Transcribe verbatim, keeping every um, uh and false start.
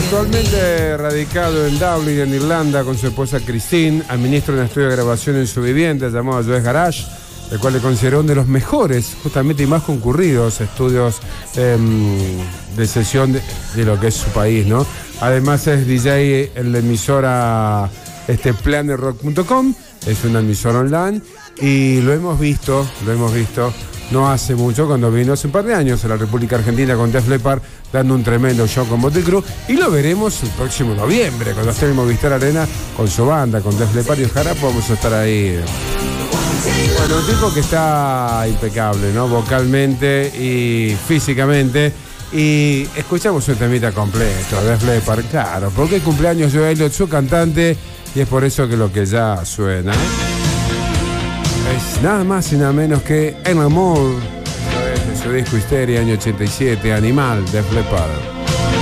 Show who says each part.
Speaker 1: Actualmente radicado en Dublín, en Irlanda, con su esposa Christine, administra un estudio de grabación en su vivienda llamado Joe's Garage, el cual le consideró uno de los mejores, justamente, y más concurridos estudios eh, de sesión de, de lo que es su país, ¿no? Además es D J en la emisora este, planet rock punto com, es una emisora online, y lo hemos visto, lo hemos visto no hace mucho, cuando vino hace un par de años a la República Argentina con Def Leppard, dando un tremendo show con Mötley Crüe, y lo veremos el próximo noviembre, cuando esté en Movistar Arena con su banda, con Def Leppard, y ojalá podamos estar ahí. Bueno, un tipo que está impecable, ¿no? Vocalmente y físicamente. Y escuchamos un temita completo, Def Leppard, claro, porque el cumpleaños de Elliot, su cantante, y es por eso que lo que ya suena es nada más y nada menos que En Amor, de su disco Histeria, año ochenta y siete, Animal, Def Leppard.